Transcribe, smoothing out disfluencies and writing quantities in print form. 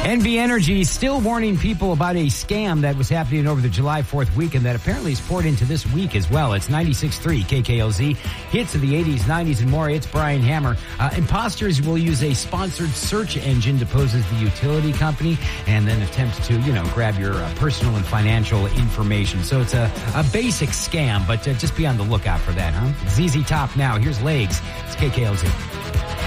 NV Energy still warning people about a scam that was happening over the July 4th weekend that apparently is poured into this week as well. It's 96.3 KKLZ. Hits of the 80s, 90s, and more. It's Brian Hammer. Imposters will use a sponsored search engine to pose as the utility company and then attempt to, grab your personal and financial information. So it's a basic scam, but just be on the lookout for that, huh? ZZ Top now. Here's Legs. It's KKLZ.